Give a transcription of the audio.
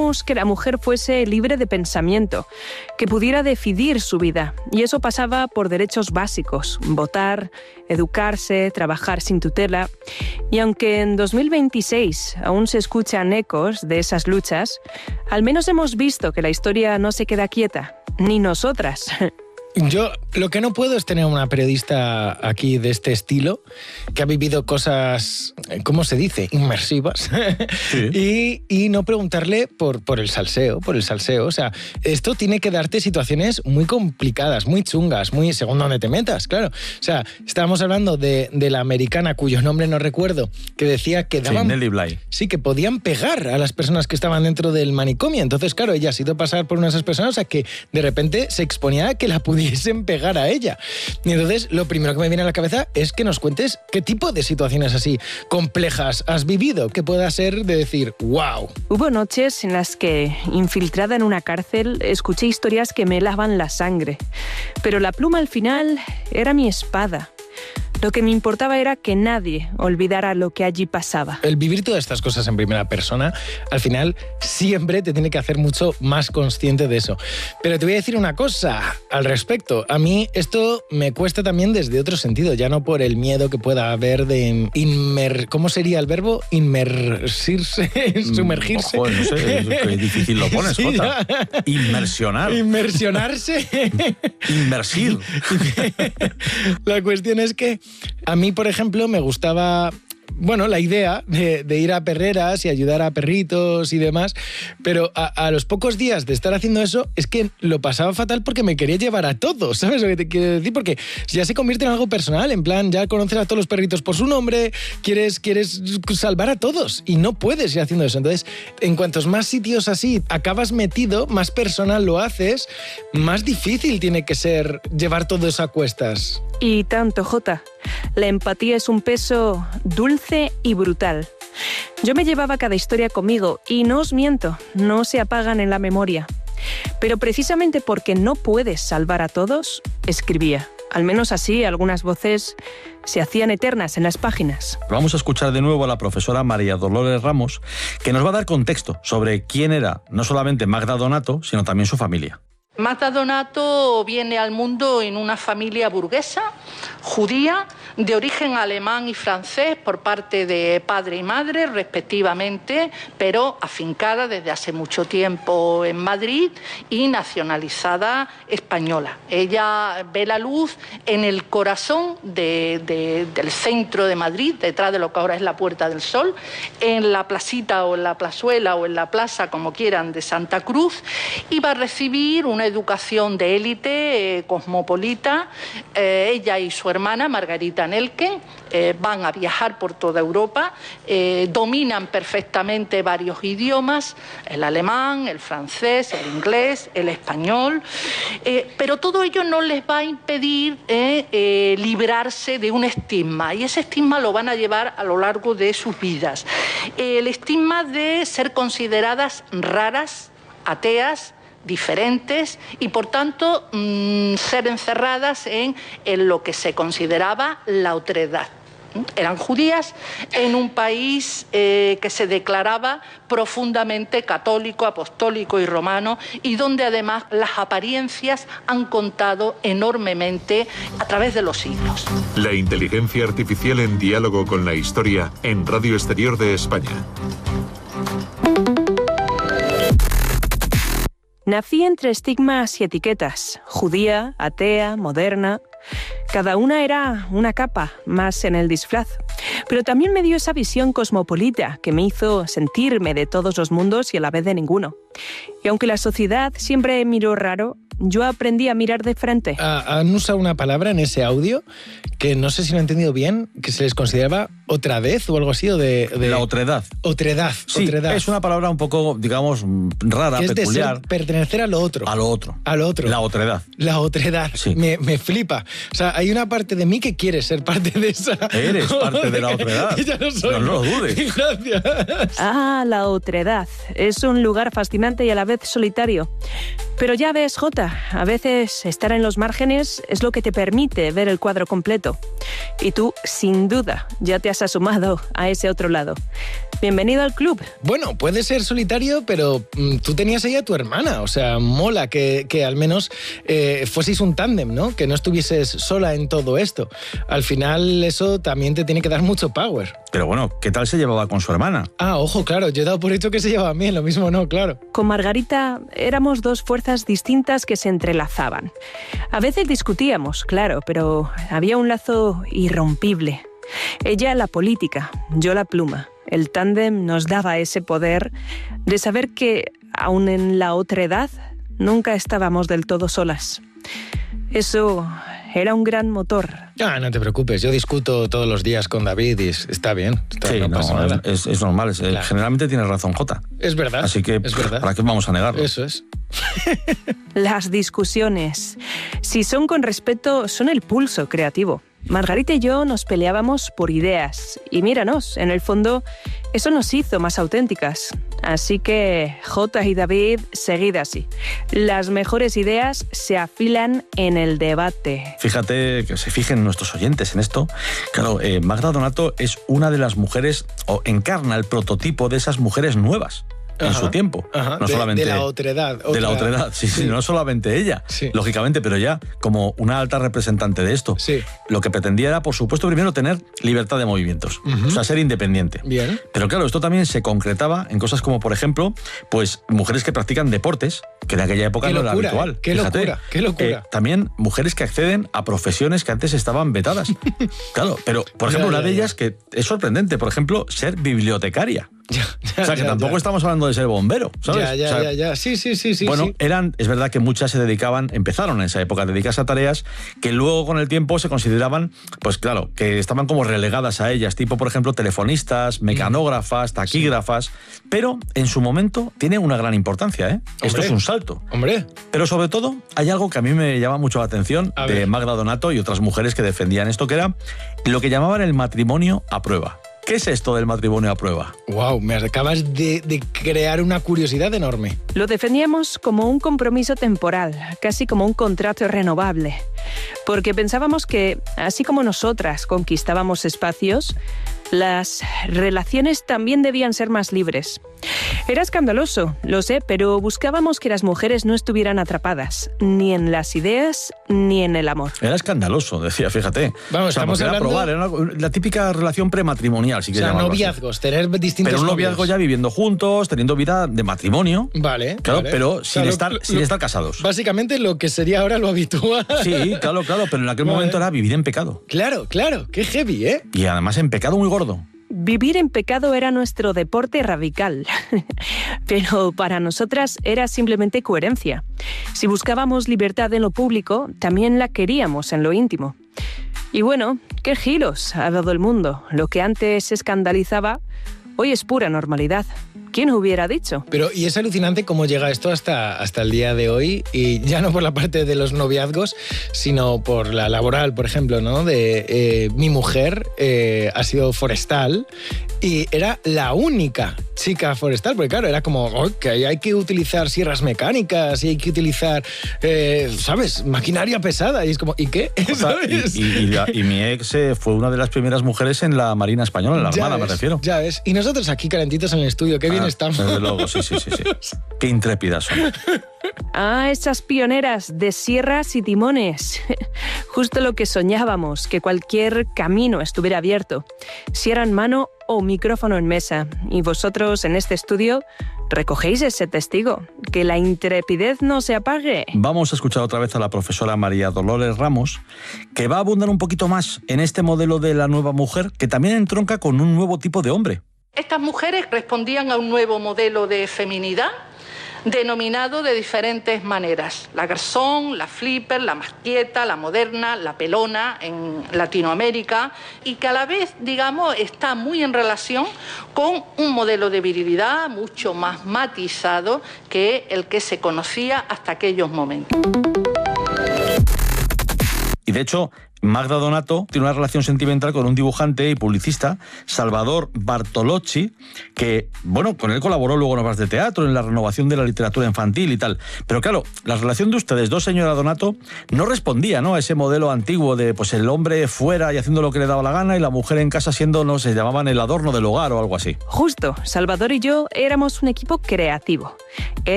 queríamos que la mujer fuese libre de pensamiento, que pudiera decidir su vida. Y eso pasaba por derechos básicos: votar, educarse, trabajar sin tutela. Y aunque en 2026 aún se escuchan ecos de esas luchas, al menos hemos visto que la historia no se queda quieta, ni nosotras. Yo lo que no puedo es tener una periodista aquí de este estilo que ha vivido cosas, ¿cómo se dice?, inmersivas. Sí. y no preguntarle por el salseo, O sea, esto tiene que darte situaciones muy complicadas, muy chungas, muy según donde te metas, claro. O sea, estábamos hablando de la americana cuyo nombre no recuerdo, que decía que daban... Sí, Nellie Bly. Sí, que podían pegar a las personas que estaban dentro del manicomio. Entonces, claro, ella ha ido pasar por una de esas personas, o sea, que de repente se exponía a que la pudiesen pegar a ella. Y entonces lo primero que me viene a la cabeza es que nos cuentes qué tipo de situaciones así complejas has vivido, que pueda ser de decir, wow. Hubo noches en las que, infiltrada en una cárcel, escuché historias que me helaban la sangre. Pero la pluma al final era mi espada. Lo que me importaba era que nadie olvidara lo que allí pasaba. El vivir todas estas cosas en primera persona, al final, siempre te tiene que hacer mucho más consciente de eso. Pero te voy a decir una cosa al respecto. A mí esto me cuesta también desde otro sentido, ya no por el miedo que pueda haber de ¿cómo sería el verbo? Inmersirse, sumergirse. Ojo, no sé, qué difícil lo pones, sí, Jota. Inmersionar. Inmersionarse. Inmersir. La cuestión es que a mí, por ejemplo, me gustaba... Bueno, la idea de ir a perreras y ayudar a perritos y demás, pero a los pocos días de estar haciendo eso es que lo pasaba fatal porque me quería llevar a todos, ¿sabes lo que te quiero decir? Porque ya se convierte en algo personal, en plan, ya conoces a todos los perritos por su nombre, quieres salvar a todos y no puedes ir haciendo eso. Entonces, en cuantos más sitios así acabas metido, más personal lo haces, más difícil tiene que ser llevar todo eso a cuestas. Y tanto, Jota. La empatía es un peso dulce y brutal. Yo me llevaba cada historia conmigo y no os miento, no se apagan en la memoria. Pero precisamente porque no puedes salvar a todos, escribía. Al menos así, algunas voces se hacían eternas en las páginas. Vamos a escuchar de nuevo a la profesora María Dolores Ramos, que nos va a dar contexto sobre quién era no solamente Magda Donato, sino también su familia. Magda Donato viene al mundo en una familia burguesa, judía, de origen alemán y francés por parte de padre y madre, respectivamente, pero afincada desde hace mucho tiempo en Madrid y nacionalizada española. Ella ve la luz en el corazón del centro de Madrid, detrás de lo que ahora es la Puerta del Sol, en la placita o en la plazuela o en la plaza, como quieran, de Santa Cruz, y va a recibir una educación de élite, cosmopolita. Ella y su hermana, Margarita Nelken, van a viajar por toda Europa, dominan perfectamente varios idiomas, el alemán, el francés, el inglés, el español, pero todo ello no les va a impedir librarse de un estigma, y ese estigma lo van a llevar a lo largo de sus vidas. El estigma de ser consideradas raras, ateas, diferentes y por tanto ser encerradas en lo que se consideraba la otredad. Eran judías en un país que se declaraba profundamente católico, apostólico y romano, y donde además las apariencias han contado enormemente a través de los siglos. La inteligencia artificial en diálogo con la historia en Radio Exterior de España. Nací entre estigmas y etiquetas, judía, atea, moderna. Cada una era una capa más en el disfraz. Pero también me dio esa visión cosmopolita que me hizo sentirme de todos los mundos y a la vez de ninguno. Y aunque la sociedad siempre miró raro, yo aprendí a mirar de frente. Han usado una palabra en ese audio que no sé si lo he entendido bien, que se les consideraba otradez o algo así, o de... La otredad. Otredad. Sí, otredad. Es una palabra un poco, digamos, rara, es peculiar. De ser, pertenecer a lo otro. A lo otro. A lo otro. La otredad. La otredad. Sí. Me flipa. O sea, hay una parte de mí que quiere ser parte de esa... Eres parte de la otredad. Ya no soy. No lo dudes. Gracias. La otredad. Es un lugar fascinante y a la vez solitario. Pero ya ves, Jota, a veces estar en los márgenes es lo que te permite ver el cuadro completo. Y tú, sin duda, ya te has asomado a ese otro lado. Bienvenido al club. Bueno, puede ser solitario, pero tú tenías ahí a tu hermana. O sea, mola que al menos fueseis un tándem, ¿no? Que no estuvieses sola en todo esto. Al final eso también te tiene que dar mucho power. Pero bueno, ¿qué tal se llevaba con su hermana? Ah, ojo, claro, yo he dado por hecho que se llevaba bien, lo mismo no, claro. Con Margarita éramos dos fuerzas distintas que se entrelazaban. A veces discutíamos, claro, pero había un lazo irrompible. Ella la política, yo la pluma. El tándem nos daba ese poder de saber que, aun en la otredad, nunca estábamos del todo solas. Eso era un gran motor. Ah, no te preocupes, yo discuto todos los días con David y está bien. Sí, no pasa nada. Es normal. Claro. Generalmente tienes razón, Jota. Es verdad. Así que, es verdad. ¿para qué vamos a negarlo? Eso es. Las discusiones, si son con respeto, son el pulso creativo. Margarita y yo nos peleábamos por ideas y míranos, en el fondo eso nos hizo más auténticas. Así que, Jota y David, seguid así. Las mejores ideas se afilan en el debate. Fíjate, que se fijen nuestros oyentes en esto. Claro, Magda Donato es una de las mujeres, o encarna el prototipo de esas mujeres nuevas. En su tiempo. No solamente de la otredad. De la otredad, sí, no solamente ella, lógicamente, pero ya como una alta representante de esto. Sí. Lo que pretendía era, por supuesto, primero tener libertad de movimientos, o sea, ser independiente. Bien. Pero claro, esto también se concretaba en cosas como, por ejemplo, pues mujeres que practican deportes, que en aquella época no era habitual. Qué locura. También mujeres que acceden a profesiones que antes estaban vetadas. Claro, pero, por ejemplo, una de ellas que es sorprendente, por ejemplo, ser bibliotecaria. O sea, que tampoco estamos hablando de ser bombero, ¿sabes? Ya. Sí. Bueno, es verdad que muchas empezaron en esa época a dedicarse a tareas que luego con el tiempo se consideraban, pues claro, que estaban como relegadas a ellas, tipo, por ejemplo, telefonistas, mecanógrafas, taquígrafas, pero en su momento tiene una gran importancia, ¿eh? Esto es un salto. Hombre. Pero sobre todo, hay algo que a mí me llama mucho la atención de Magda Donato y otras mujeres que defendían esto, que era lo que llamaban el matrimonio a prueba. ¿Qué es esto del matrimonio a prueba? Wow, me acabas de crear una curiosidad enorme. Lo defendíamos como un compromiso temporal, casi como un contrato renovable. Porque pensábamos que, así como nosotras conquistábamos espacios, las relaciones también debían ser más libres. Era escandaloso, lo sé, pero buscábamos que las mujeres no estuvieran atrapadas, ni en las ideas, ni en el amor. Era escandaloso, decía, fíjate. Vamos, estamos hablando... probar, era la típica relación prematrimonial, si quieres llamarlo noviazgos, así. Tener distintos Pero un novios. noviazgo ya viviendo juntos, teniendo vida de matrimonio. Vale. Claro, vale. pero sin estar casados. Básicamente lo que sería ahora lo habitual. Sí, claro, pero en aquel momento era vivir en pecado. Claro, qué heavy, ¿eh? Y además en pecado muy gordo. Vivir en pecado era nuestro deporte radical, pero para nosotras era simplemente coherencia. Si buscábamos libertad en lo público, también la queríamos en lo íntimo. Y bueno, qué giros ha dado el mundo. Lo que antes escandalizaba, hoy es pura normalidad. ¿Quién hubiera dicho? Pero, y es alucinante cómo llega esto hasta el día de hoy, y ya no por la parte de los noviazgos, sino por la laboral, por ejemplo, ¿no? Mi mujer ha sido forestal y era la única chica forestal, porque claro, era como, que hay que utilizar sierras mecánicas y hay que utilizar, ¿sabes? Maquinaria pesada. Y es como, ¿y qué? ¿Sabes? Y mi ex fue una de las primeras mujeres en la Marina Española, en la Armada, me refiero. Ya ves. Y nosotros aquí calentitos en el estudio, qué bien estamos. Desde luego, sí. Qué intrépidas son. Ah, esas pioneras de sierras y timones. Justo lo que soñábamos, que cualquier camino estuviera abierto. Sierra en mano o micrófono en mesa. Y vosotros en este estudio recogéis ese testigo. Que la intrepidez no se apague. Vamos a escuchar otra vez a la profesora María Dolores Ramos, que va a abundar un poquito más en este modelo de la nueva mujer, que también entronca con un nuevo tipo de hombre. Estas mujeres respondían a un nuevo modelo de feminidad denominado de diferentes maneras. La garzón, la flipper, la más quieta, la moderna, la pelona en Latinoamérica, y que a la vez, digamos, está muy en relación con un modelo de virilidad mucho más matizado que el que se conocía hasta aquellos momentos. Y de hecho, Magda Donato tiene una relación sentimental con un dibujante y publicista, Salvador Bartolocci, que, bueno, con él colaboró luego en obras de teatro, en la renovación de la literatura infantil y tal. Pero claro, la relación de ustedes dos, señora Donato, no respondía, ¿no?, a ese modelo antiguo de, pues, el hombre fuera y haciendo lo que le daba la gana y la mujer en casa siendo, no sé, llamaban el adorno del hogar o algo así. Justo, Salvador y yo éramos un equipo creativo.